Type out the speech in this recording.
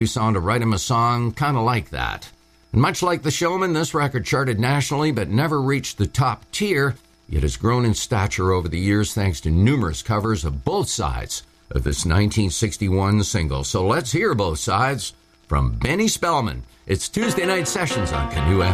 song to write him a song kind of like that. And much like The Showman, this record charted nationally but never reached the top tier, yet has grown in stature over the years thanks to numerous covers of both sides of this 1961 single. So let's hear both sides from Benny Spellman. It's Tuesday Night Sessions on Canoe FM.